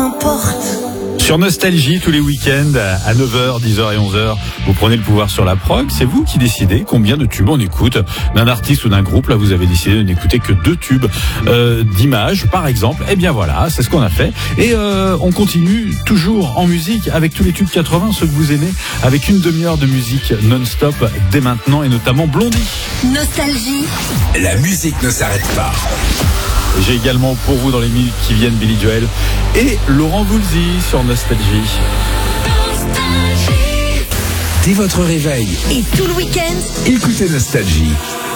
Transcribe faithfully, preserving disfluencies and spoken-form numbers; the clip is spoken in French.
importe. Sur Nostalgie, tous les week-ends, à neuf heures, dix heures et onze heures, vous prenez le pouvoir sur la prog. C'est vous qui décidez combien de tubes on écoute d'un artiste ou d'un groupe. Là, vous avez décidé de n'écouter que deux tubes euh, d'images, par exemple. Eh bien voilà, c'est ce qu'on a fait. Et euh, on continue toujours en musique avec tous les tubes quatre-vingts, ceux que vous aimez, avec une demi-heure de musique non-stop dès maintenant, et notamment Blondie. Nostalgie. La musique ne s'arrête pas. J'ai également pour vous dans les minutes qui viennent Billy Joel et Laurent Voulzy sur Nostalgie. Dès votre réveil Et tout le week-end, écoutez Nostalgie.